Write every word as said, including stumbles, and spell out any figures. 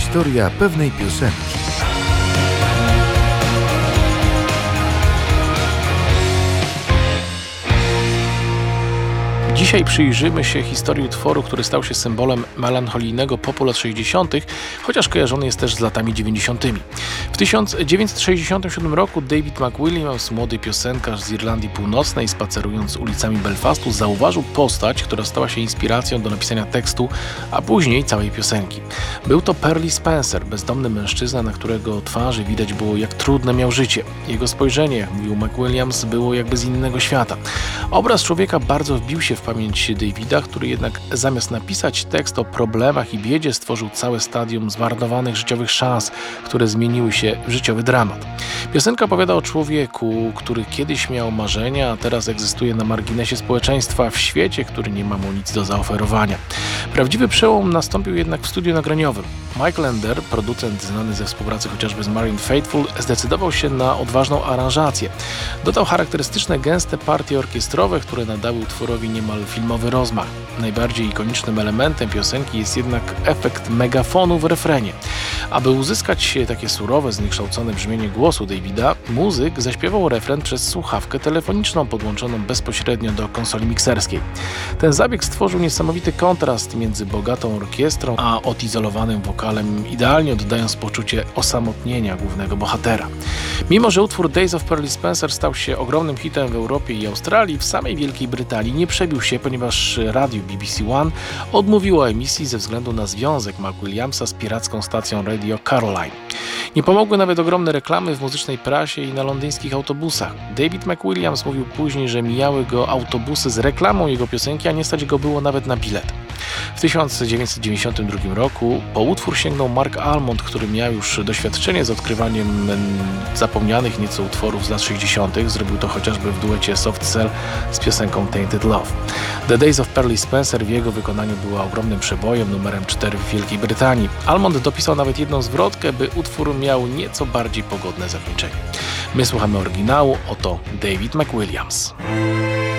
Historia pewnej piosenki. Dzisiaj przyjrzymy się historii utworu, który stał się symbolem melancholijnego popu lat sześćdziesiątych, chociaż kojarzony jest też z latami dziewięćdziesiątymi. W tysiąc dziewięćset sześćdziesiątym siódmym roku David McWilliams, młody piosenkarz z Irlandii Północnej, spacerując ulicami Belfastu, zauważył postać, która stała się inspiracją do napisania tekstu, a później całej piosenki. Był to Pearly Spencer, bezdomny mężczyzna, na którego twarzy widać było, jak trudne miał życie. Jego spojrzenie, jak mówił McWilliams, było jakby z innego świata. Obraz człowieka bardzo wbił się w pamięć Davida, który jednak zamiast napisać tekst o problemach i biedzie, stworzył całe stadium zmarnowanych życiowych szans, które zmieniły się w życiowy dramat. Piosenka opowiada o człowieku, który kiedyś miał marzenia, a teraz egzystuje na marginesie społeczeństwa w świecie, który nie ma mu nic do zaoferowania. Prawdziwy przełom nastąpił jednak w studiu nagraniowym. Mike Lander, producent znany ze współpracy chociażby z Marianne Faithfull, zdecydował się na odważną aranżację. Dodał charakterystyczne, gęste partie orkiestrowe, które nadały utworowi niemal filmowy rozmach. Najbardziej ikonicznym elementem piosenki jest jednak efekt megafonu w refrenie. Aby uzyskać takie surowe, zniekształcone brzmienie głosu Davida, muzyk zaśpiewał refren przez słuchawkę telefoniczną podłączoną bezpośrednio do konsoli mikserskiej. Ten zabieg stworzył niesamowity kontrast między bogatą orkiestrą a odizolowanym wokalem, idealnie oddając poczucie osamotnienia głównego bohatera. Mimo że utwór Days of Pearly Spencer stał się ogromnym hitem w Europie i Australii, w samej Wielkiej Brytanii nie przebił się, ponieważ radio B B C One odmówiło emisji ze względu na związek McWilliamsa z piracką stacją Radio Caroline. Nie pomogły nawet ogromne reklamy w muzycznej prasie i na londyńskich autobusach. David McWilliams mówił później, że mijały go autobusy z reklamą jego piosenki, a nie stać go było nawet na bilet. W tysiąc dziewięćset dziewięćdziesiątym drugim roku po utwór sięgnął Mark Almond, który miał już doświadczenie z odkrywaniem zapomnianych nieco utworów z lat sześćdziesiątych. Zrobił to chociażby w duecie Soft Cell z piosenką Tainted Love. The Days of Pearly Spencer w jego wykonaniu była ogromnym przebojem, numerem cztery w Wielkiej Brytanii. Almond dopisał nawet jedną zwrotkę, by utwór miał nieco bardziej pogodne zakończenie. My słuchamy oryginału, oto David McWilliams.